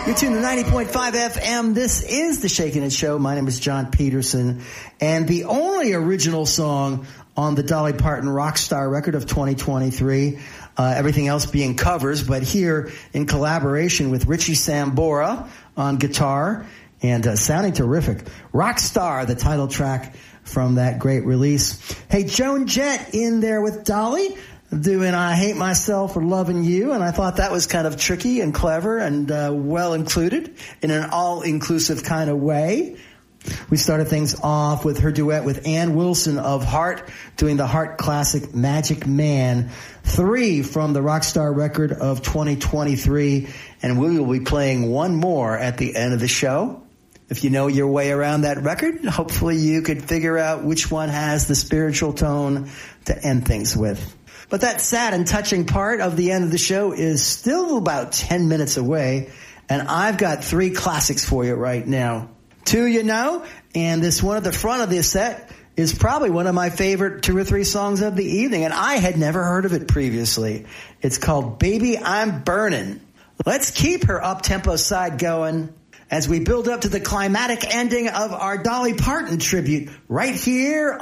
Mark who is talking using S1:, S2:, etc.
S1: You're tuned to 90.5 FM. This is The Shakin' It Show. My name is John Peterson. And the only original song on the Dolly Parton Rockstar record of 2023, everything else being covers, but here in collaboration with Richie Sambora on guitar and sounding terrific. Rockstar, the title track from that great release. Hey, Joan Jett in there with Dolly, doing I Hate Myself for Loving You, and I thought that was kind of tricky and clever and well included in an all-inclusive kind of way. We started things off with her duet with Ann Wilson of Heart, doing the Heart classic Magic Man 3 from the Rockstar record of 2023, and we will be playing one more at the end of the show. If you know your way around that record, hopefully you could figure out which one has the spiritual tone to end things with. But that sad and touching part of the end of the show is still about 10 minutes away, and I've got 3 classics for you right now. 2 you know, and this one at the front of this set is probably one of my favorite 2 or 3 songs of the evening, and I had never heard of it previously. It's called Baby I'm Burnin'. Let's keep her up-tempo side going as we build up to the climatic ending of our Dolly Parton tribute right here